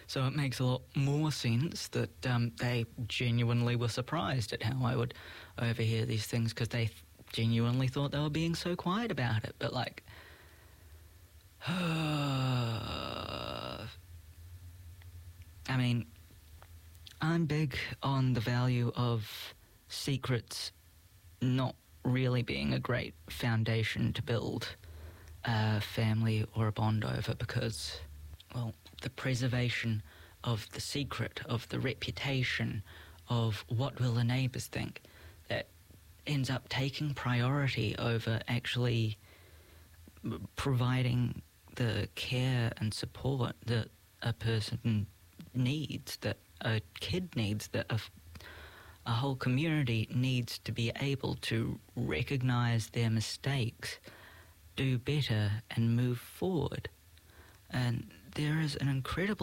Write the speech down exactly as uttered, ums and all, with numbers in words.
So it makes a lot more sense that um, they genuinely were surprised at how I would overhear these things, because they th- genuinely thought they were being so quiet about it. But, like, I mean, I'm big on the value of secrets not really being a great foundation to build a family or a bond over, because, well, the preservation of the secret, of the reputation, of what will the neighbours think, that ends up taking priority over actually providing the care and support that a person needs, that a kid needs, that a, a whole community needs to be able to recognise their mistakes, do better and move forward. And there is an incredible